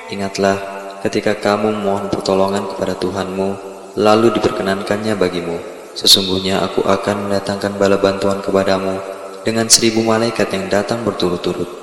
Ingatlah ketika kamu memohon pertolongan kepada Tuhanmu, lalu diperkenankannya bagimu. Sesungguhnya aku akan mendatangkan bala bantuan kepadamu dengan 1000 malaikat yang datang berturut-turut.